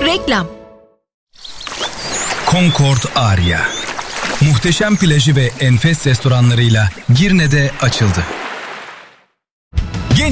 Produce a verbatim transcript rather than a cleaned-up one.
Reklam. Concord Aria. Muhteşem plajı ve enfes restoranlarıyla Girne'de açıldı.